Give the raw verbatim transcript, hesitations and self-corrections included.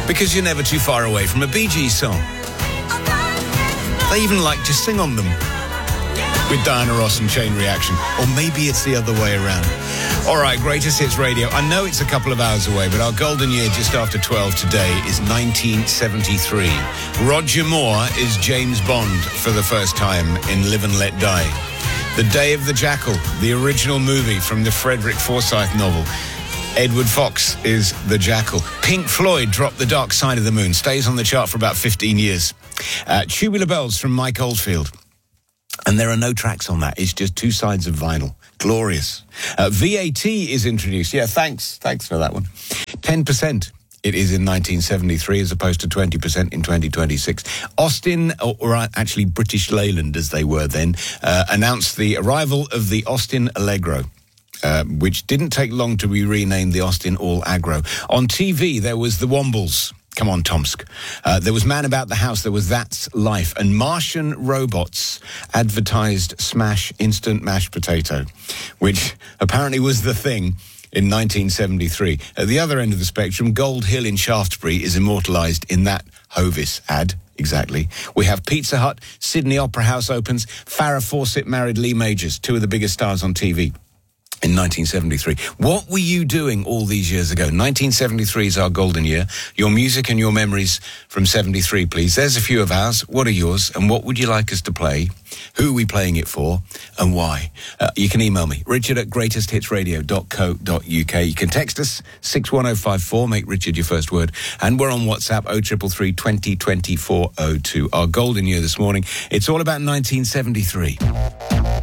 Because you're never too far away from a Bee Gees song. They even like to sing on them with Diana Ross and Chain Reaction. Or maybe it's the other way around. All right, Greatest Hits Radio. I know it's a couple of hours away, but our golden year just after twelve today is nineteen seventy-three. Roger Moore is James Bond for the first time in Live and Let Die. The Day of the Jackal, the original movie from the Frederick Forsyth novel. Edward Fox is the Jackal. Pink Floyd dropped The Dark Side of the Moon. Stays on the chart for about fifteen years. Uh, Tubular Bells from Mike Oldfield. And there are no tracks on that. It's just two sides of vinyl. Glorious. Uh, V A T is introduced. Yeah, thanks. Thanks for that one. ten percent it is in nineteen seventy-three as opposed to twenty percent in twenty twenty-six. Austin, or, or actually British Leyland as they were then, uh, announced the arrival of the Austin Allegro. Uh, which didn't take long to be renamed the Austin All Aggro. On T V, there was the Wombles. Come on, Tomsk. Uh, there was Man About the House. There was That's Life. And Martian Robots advertised Smash Instant Mashed Potato, which apparently was the thing in nineteen seventy-three. At the other end of the spectrum, Gold Hill in Shaftesbury is immortalised in that Hovis ad. Exactly. We have Pizza Hut, Sydney Opera House opens, Farrah Fawcett married Lee Majors, two of the biggest stars on T V. In nineteen seventy-three. What were you doing all these years ago? nineteen seventy-three is our golden year. Your music and your memories from seventy-three, please. There's a few of ours. What are yours? And what would you like us to play? Who are we playing it for? And why? Uh, you can email me, richard at greatest hits radio dot co dot uk. You can text us, six one oh five four, make Richard your first word. And we're on WhatsApp, oh three three three, twenty, twenty-four oh two. Our golden year this morning. It's all about nineteen seventy-three.